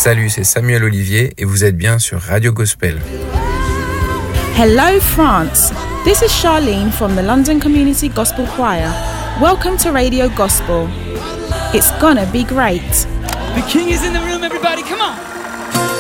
Salut, c'est Samuel Olivier et vous êtes bien sur Radio Gospel. Hello France, this is Charlene from the London Community Gospel Choir. Welcome to Radio Gospel. It's gonna be great. The King is in the room, everybody, come on!